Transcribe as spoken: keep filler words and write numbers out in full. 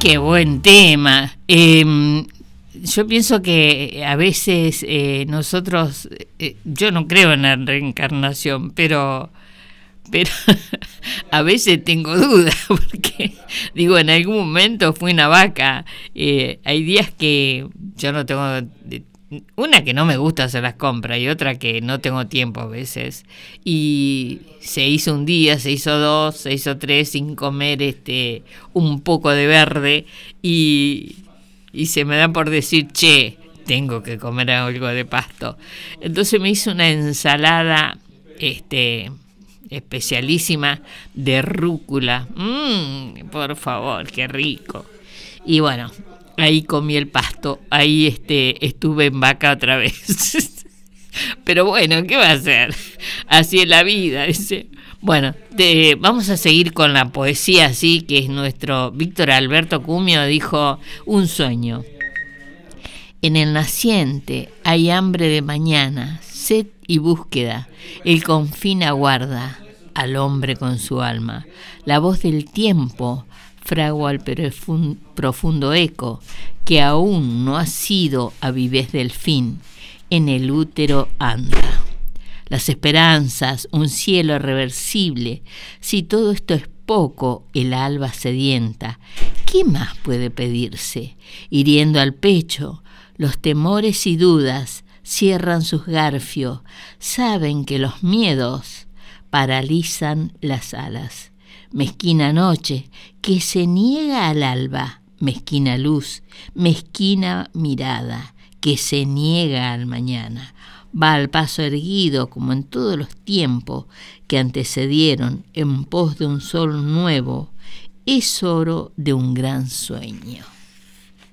Qué buen tema. Eh, yo pienso que a veces eh, nosotros, eh, yo no creo en la reencarnación, pero, pero a veces tengo dudas, porque digo, en algún momento fui una vaca. Eh, hay días que yo no tengo, una que no me gusta hacer las compras y otra que no tengo tiempo a veces. Y se hizo un día, se hizo dos, se hizo tres sin comer este un poco de verde y, y se me da por decir, che, tengo que comer algo de pasto. Entonces me hice una ensalada este especialísima de rúcula. Mmm, por favor, qué rico. Y bueno, ahí comí el pasto, ahí este estuve en vaca otra vez. Pero bueno, ¿qué va a hacer? Así es la vida, dice. Bueno, te, vamos a seguir con la poesía, así que es nuestro Víctor Alberto Cumio, dijo, un sueño. En el naciente hay hambre de mañana, sed y búsqueda, el confín aguarda al hombre con su alma. La voz del tiempo fragua el profundo eco, que aún no ha sido avidez del fin, en el útero anda. Las esperanzas, un cielo reversible, si todo esto es poco, el alba sedienta, ¿qué más puede pedirse? Hiriendo al pecho, los temores y dudas cierran sus garfios, saben que los miedos paralizan las alas. Mezquina noche, que se niega al alba, mezquina luz, mezquina mirada, que se niega al mañana. Va al paso erguido como en todos los tiempos que antecedieron en pos de un sol nuevo, es oro de un gran sueño.